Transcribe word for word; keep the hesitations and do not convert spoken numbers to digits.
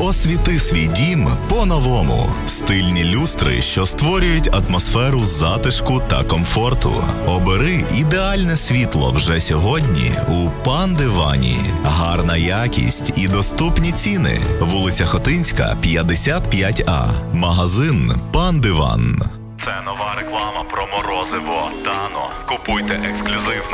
Освіти свій дім по-новому. Стильні люстри, що створюють атмосферу затишку та комфорту. Обери ідеальне світло вже сьогодні у Пан Дивані. Гарна якість і доступні ціни. Вулиця Хотинська, п'ятдесят п'ять А. Магазин Пан Диван. Це нова реклама про морозиво Дано. Купуйте ексклюзивно